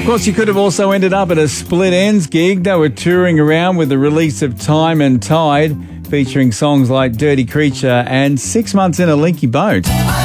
course, you could have also ended up at a Split Enz gig. They were touring around with the release of Time and Tide, featuring songs like Dirty Creature and 6 Months in a Linky Boat.